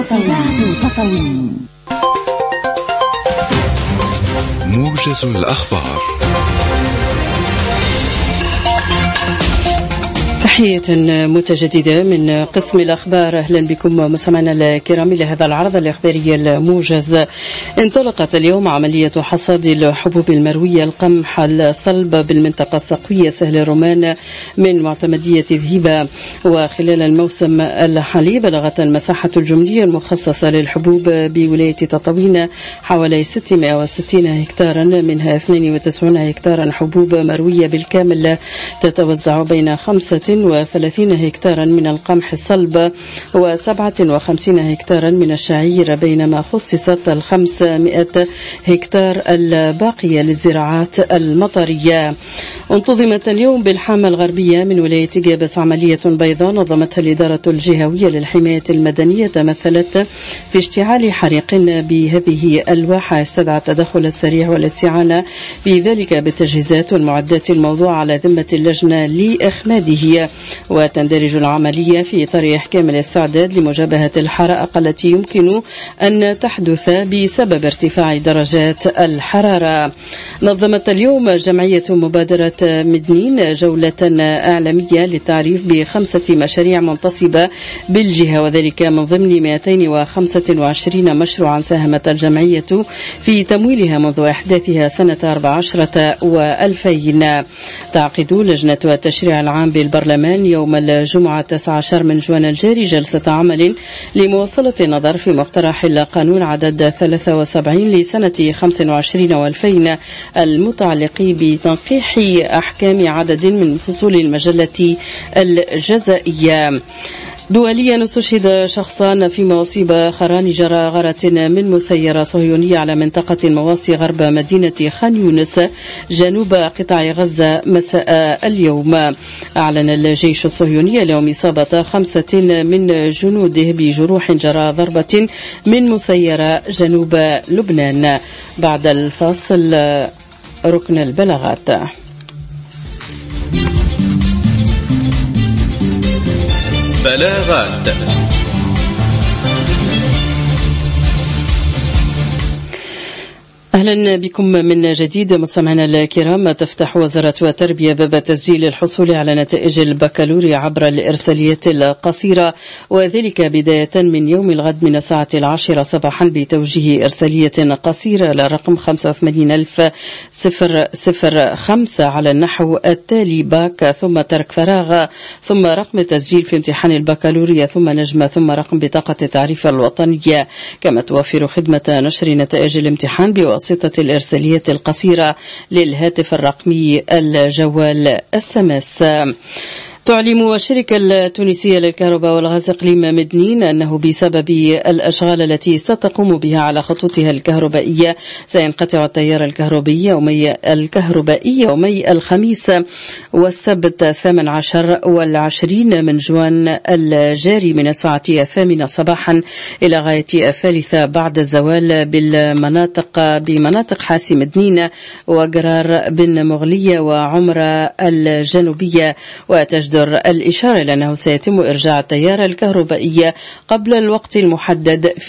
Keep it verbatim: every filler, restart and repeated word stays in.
تطاوين. موجز الأخبار. تحية متجددة من قسم الأخبار. أهلا بكم مستمعينا الكرام لهذا العرض الإخباري الموجز. انطلقت اليوم عملية حصاد الحبوب المروية القمح الصلب بالمنطقة السقوية سهل الرومان من معتمدية ذهيبة. وخلال الموسم الحالي بلغت المساحة الجملية المخصصة للحبوب بولاية تطاوين حوالي ستمائة وستين هكتارا، منها اثنين وتسعين هكتارا حبوب مروية بالكامل تتوزع بين خمسة وثلاثين هكتارا من القمح الصلب وسبعة وخمسين هكتارا من الشعير، بينما خصصت الخمسمائة هكتار الباقية للزراعات المطرية. انتظمت اليوم بالحامة الغربية من ولاية جابس عملية بيضاء نظمتها الإدارة الجهوية للحماية المدنية، تمثلت في اشتعال حريق بهذه الواحة استدعى التدخل السريع والاستعانة بذلك بالتجهيزات والمعدات الموضوعة على ذمة اللجنة لإخماده. وتندرج العملية في إطار إحكام الاستعداد لمجابهة الحرائق التي يمكن أن تحدث بسبب ارتفاع درجات الحرارة. نظمت اليوم جمعية مبادرة مدنين جولة إعلامية للتعريف بخمسة مشاريع منتصبة بالجهة، وذلك من ضمن مئتين وخمسة وعشرين مشروعا ساهمت الجمعية في تمويلها منذ إحداثها سنة أربع عشرة وألفين. تعقد لجنة التشريع العام بالبرلمان يوم الجمعة تسعة عشر من جوان الجاري جلسة عمل لمواصلة النظر في مقترح القانون عدد ثلاثة وسبعين لسنة خمسة وعشرين وألفين المتعلق بتنقيح أحكام عدد من فصول المجلة الجزائية. دوليا استشهد شخصان في مصيبة خران جرى غارة من مسيرة صهيونية على منطقة المواصي غرب مدينة خان يونس جنوب قطاع غزة مساء اليوم. أعلن الجيش الصهيوني اليوم إصابة خمسة من جنوده بجروح جرى ضربة من مسيرة جنوب لبنان. بعد الفاصل ركن البلاغات. بلاغات. أهلا بكم من جديد مستمعينا الكرام. تفتح وزارة التربية باب تسجيل الحصول على نتائج البكالوريا عبر الإرساليات القصيرة، وذلك بداية من يوم الغد من الساعة العاشرة صباحا بتوجيه إرسالية قصيرة لرقم خمسة وثمانين ألف صفر صفر خمسة على النحو التالي: باك ثم ترك فراغ ثم رقم تسجيل في امتحان البكالوريا ثم نجمة ثم رقم بطاقة التعريف الوطنية. كما توفر خدمة نشر نتائج الامتحان بواسطة الإرسالية القصيرة للهاتف الرقمي الجوال اس ام اس. تعلم الشركة التونسية للكهرباء والغاز إقليم مدنين أنه بسبب الأشغال التي ستقوم بها على خطوطها الكهربائية سينقطع التيار الكهربائي يومي الكهربائي يومي الخميس والسبت الثامن عشر والعشرين من جوان الجاري من الساعة الثامنة صباحا إلى غاية الثالثة بعد الزوال بالمناطق بمناطق حاسي مدنين وقرار بن مغلية وعمرة الجنوبية. وتجدر الإشارة لأنه سيتم إرجاع التيار الكهربائي قبل الوقت المحدد في